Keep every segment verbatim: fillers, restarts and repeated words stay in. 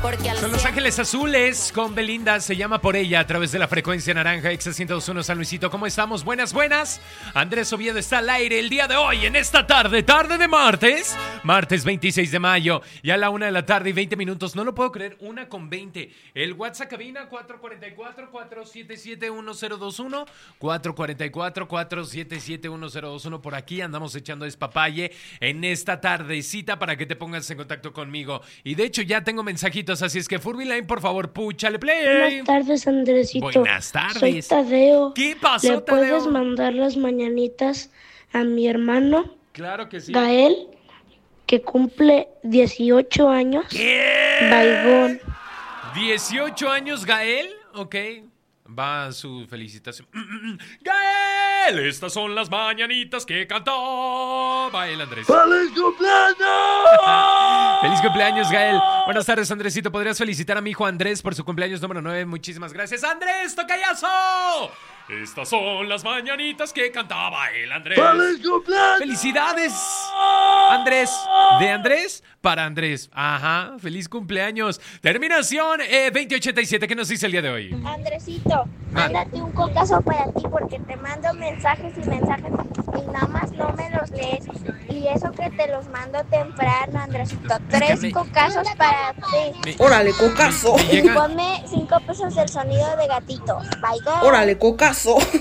Porque al Son Los cien- Ángeles Azules con Belinda, se llama Por Ella a través de la frecuencia naranja Exa ciento dos punto uno San Luisito. ¿Cómo estamos? Buenas, buenas. Andrés Oviedo está al aire el día de hoy, en esta tarde, tarde de martes, martes veintiséis de mayo, y a la una de la tarde y veinte minutos. No lo puedo creer, una con veinte. El WhatsApp cabina cuatro cuatro cuatro, cuatro siete siete, uno cero dos uno, cuatro cuatro cuatro, cuatro siete siete, uno cero dos uno. Por aquí andamos echando despapalle en esta tardecita para que te pongas en contacto conmigo. Y de hecho ya tengo mensajitos, así es que Furby Line, por favor, púchale play. Buenas tardes, Andresito. Buenas tardes. Soy Tadeo. ¿Qué pasó, ¿Le puedes Tadeo? mandar las mañanitas a mi hermano Claro que sí. Gael, que cumple dieciocho años? ¿Qué? Baigón. dieciocho años, Gael. Ok. Va su felicitación. ¡Gael! Estas son las mañanitas que cantó. Va el Andrés. ¡Feliz cumpleaños! ¡Feliz cumpleaños, Gael! Buenas tardes, Andresito. ¿Podrías felicitar a mi hijo Andrés por su cumpleaños número nueve? Muchísimas gracias. ¡Andrés, tocayazo! Estas son las mañanitas que cantaba el Andrés. ¡Feliz cumpleaños! ¡Felicidades, Andrés! De Andrés para Andrés. Ajá, feliz cumpleaños. Terminación eh, veinte ochenta y siete. ¿Qué nos dice el día de hoy? Andresito, mándate un cocazo para ti porque te mando mensajes y mensajes y nada más no me los lees. Y eso que te los mando temprano, Andresito. Tres me- cocazos para ti. Me- Órale, cocazo. me Y llega- ponme cinco pesos del sonido de gatito. Bye, go. Órale, cocazo. Es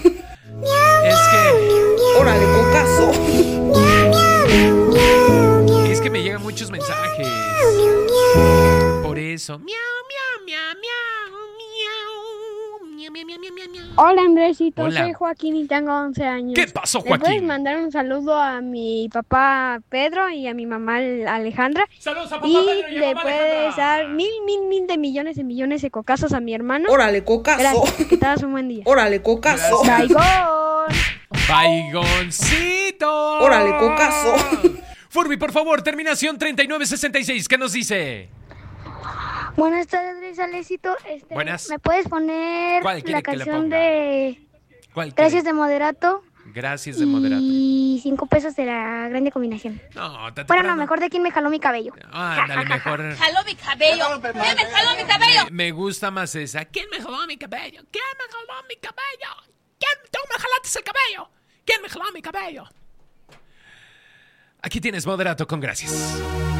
que, Órale, cocazo. es que me llegan muchos mensajes. Por eso. Miau, miau, miau, miau, miau, miau, miau, miau, miau, miau. Hola Andresito, Hola. soy Joaquín y tengo once años. ¿Qué pasó, ¿Le puedes Joaquín? mandar un saludo a mi papá Pedro y a mi mamá Alejandra? Saludos a papá Y Pedro y a le mamá puedes Alejandra. dar mil, mil, mil de millones de millones de cocazos a mi hermano. Órale, cocazo. Gracias, que tengas un buen día. Órale, cocazo. Gracias. Baigón. Baigoncito. Órale, cocazo. Furby, por favor, terminación treinta y nueve sesenta y seis. ¿Qué nos dice? Buenas tardes, Alecito. Este, Buenas. ¿Me puedes poner ¿Cuál la quiere que le canción ponga? de ¿Cuál Gracias quiere? de Moderato Gracias de moderato. y cinco pesos de la grande combinación? No, está Bueno, no, temprano. mejor de quién me jaló mi cabello. Ándale, mejor. Jaló mi cabello. ¿Quién me jaló mi cabello? Me, me gusta más esa. ¿Quién me jaló mi cabello? ¿Quién me jaló mi cabello? ¿Quién? Tú me jalaste el cabello. ¿Quién me jaló mi cabello? Aquí tienes moderato con gracias.